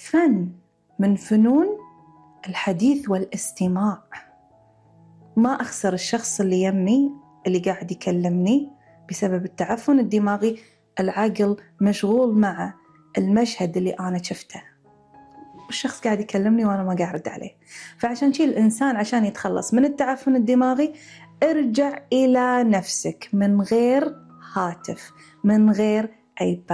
فن من فنون الحديث والاستماع. ما أخسر الشخص اللي يمي اللي قاعد يكلمني بسبب التعفن الدماغي، العقل مشغول مع المشهد اللي أنا شفته، والشخص قاعد يكلمني وأنا ما قاعد أرد عليه. فعشان شي الإنسان عشان يتخلص من التعفن الدماغي ارجع إلى نفسك من غير هاتف، من غير أي